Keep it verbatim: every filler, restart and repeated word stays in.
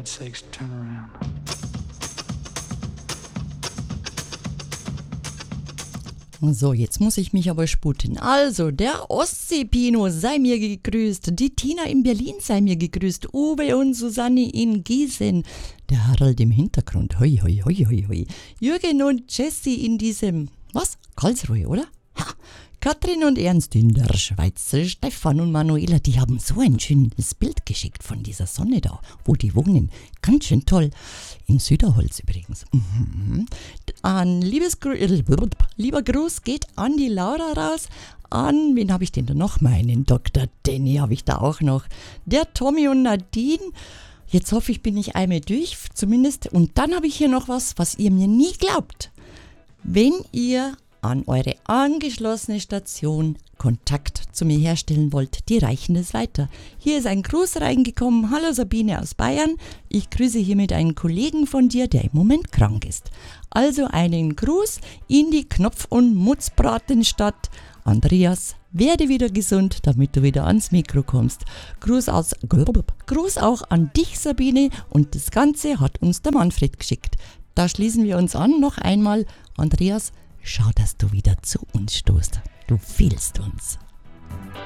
God's sakes, turn around. So, jetzt muss ich mich aber sputen. Also, der Ostsee-Pino sei mir gegrüßt, die Tina in Berlin sei mir gegrüßt, Uwe und Susanne in Gießen, der Harald im Hintergrund, hoi, hoi, hoi, hoi, hoi. Jürgen und Jessie in diesem, was? Karlsruhe, oder? Ha. Katrin und Ernst in der Schweiz, Stefan und Manuela, die haben so ein schönes Bild geschickt von dieser Sonne da, wo die wohnen. Ganz schön toll. In Süderholz übrigens. Mhm. Ein liebes Gru- äh, lieber Gruß geht an die Laura raus. An, wen habe ich denn da noch? Meinen Doktor Danny habe ich da auch noch. Der Tommy und Nadine. Jetzt hoffe ich, bin ich einmal durch, zumindest. Und dann habe ich hier noch was, was ihr mir nie glaubt. Wenn ihr an eure angeschlossene Station Kontakt zu mir herstellen wollt, die reichen es weiter. Hier ist ein Gruß reingekommen. Hallo Sabine aus Bayern. Ich grüße hiermit einen Kollegen von dir, der im Moment krank ist. Also einen Gruß in die Knopf- und Mutzbratenstadt. Andreas, werde wieder gesund, damit du wieder ans Mikro kommst. Gruß, aus, Gruß auch an dich, Sabine. Und das Ganze hat uns der Manfred geschickt. Da schließen wir uns an. Noch einmal, Andreas, schau, dass du wieder zu uns stoßt. Du fehlst uns.